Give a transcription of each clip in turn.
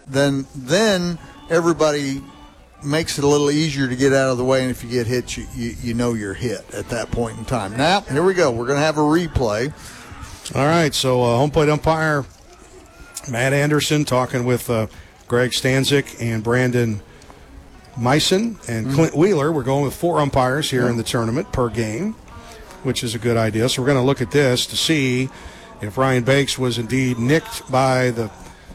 then everybody makes it a little easier to get out of the way, and if you get hit, you know you're hit at that point in time. Now, here we go. We're going to have a replay. All right, so home plate umpire Matt Anderson talking with Greg Stanzik and Brandon Meissen and Clint Wheeler. We're going with 4 umpires here in the tournament per game, which is a good idea. So we're going to look at this to see if Ryan Banks was indeed nicked by the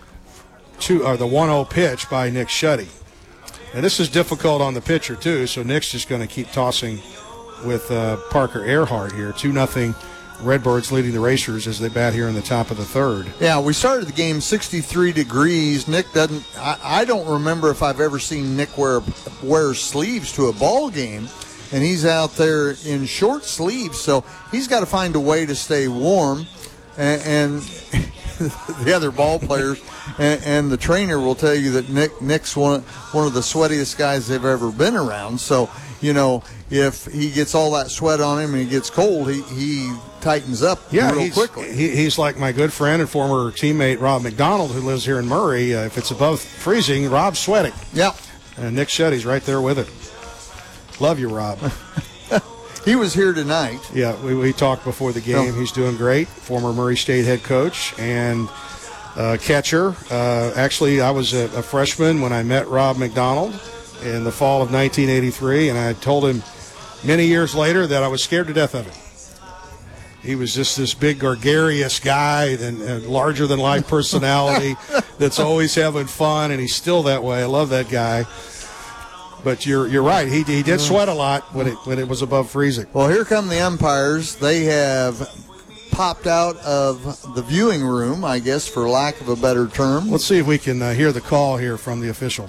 1-0 pitch by Nick Schutte. And this is difficult on the pitcher, too, so Nick's just going to keep tossing with Parker Earhart here. 2-0 Redbirds leading the Racers as they bat here in the top of the third. Yeah, we started the game 63 degrees. Nick doesn't – I don't remember if I've ever seen Nick wear sleeves to a ball game, and he's out there in short sleeves, so he's got to find a way to stay warm. And the other ball players and the trainer will tell you that Nick's one of the sweatiest guys they've ever been around. So, you know, if he gets all that sweat on him and he gets cold, he tightens up real quickly. He's like my good friend and former teammate Rob McDonald, who lives here in Murray. If it's above freezing, Rob's sweating. Yeah. And Nick Schutte's right there with it. Love you, Rob. He was here tonight. Yeah, we talked before the game. He's doing great. Former Murray State head coach and catcher. Actually, I was a freshman when I met Rob McDonald in the fall of 1983, and I told him many years later that I was scared to death of him. He was just this big, gregarious guy and larger-than-life personality that's always having fun, and he's still that way. I love that guy. But you're right. He did sweat a lot when it was above freezing. Well, here come the umpires. They have popped out of the viewing room, I guess, for lack of a better term. Let's see if we can hear the call here from the official.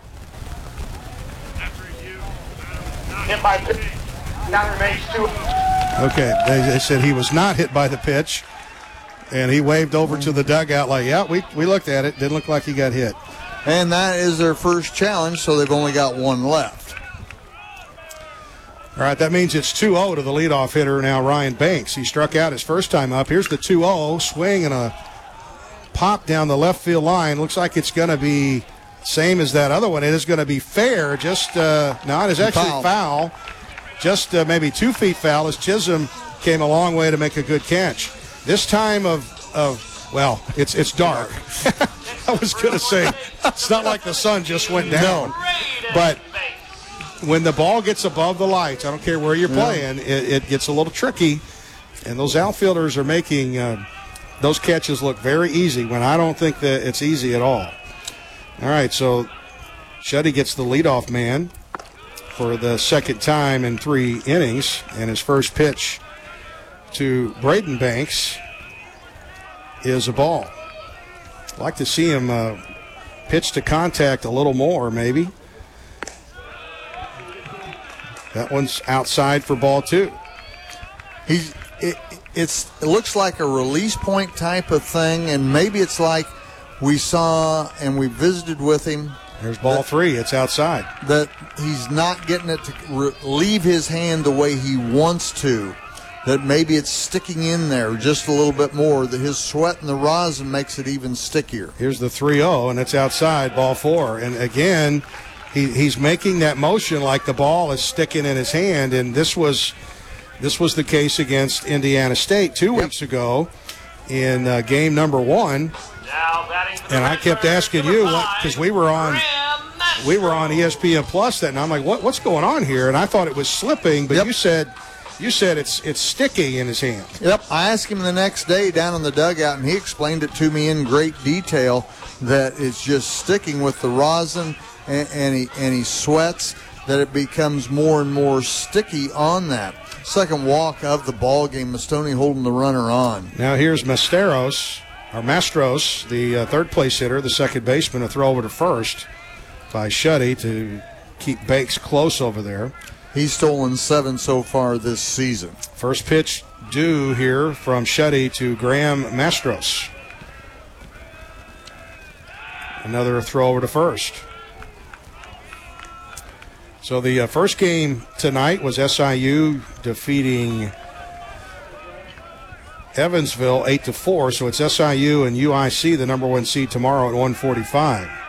Hit by pitch. Now remains 2. Okay, they said he was not hit by the pitch, and he waved over to the dugout like, yeah, we looked at it. Didn't look like he got hit. And that is their first challenge, so they've only got one left. All right, that means it's 2-0 to the leadoff hitter now, Ryan Banks. He struck out his first time up. Here's the 2-0, swing and a pop down the left field line. Looks like it's going to be same as that other one. It is going to be fair, just no, it is actually foul. Just maybe 2 feet foul as Chisholm came a long way to make a good catch. This time well, it's dark. I was going to say, it's not like the sun just went down. No. But when the ball gets above the lights, I don't care where you're playing, it gets a little tricky. And those outfielders are making those catches look very easy when I don't think that it's easy at all. All right, so Schutte gets the leadoff man for the second time in 3 innings. And his first pitch to Braden Banks is a ball. I'd like to see him pitch to contact a little more, maybe. That one's outside for ball 2. It looks like a release point type of thing, and maybe it's like we saw and we visited with him. There's ball 3. It's outside. That he's not getting it to leave his hand the way he wants to. That maybe it's sticking in there just a little bit more. That his sweat and the rosin makes it even stickier. Here's the 3-0, and it's outside, ball 4. And again, he's making that motion like the ball is sticking in his hand. And this was the case against Indiana State 2 weeks ago in game number 1. And I kept asking you because we were on ESPN Plus that, and I'm like, what's going on here? And I thought it was slipping, but you said it's sticky in his hand. Yep. I asked him the next day down in the dugout, and he explained it to me in great detail that it's just sticking with the rosin, and he sweats, that it becomes more and more sticky on that. Second walk of the ball game, Mastoni holding the runner on. Now here's Mastros, the third place hitter, the second baseman, a throw over to first by Schutte to keep Banks close over there. He's stolen 7 so far this season. First pitch due here from Schutte to Graham Mastros. Another throw over to first. So the first game tonight was SIU defeating Evansville 8-4. So it's SIU and UIC, the number 1 seed, tomorrow at 1:45.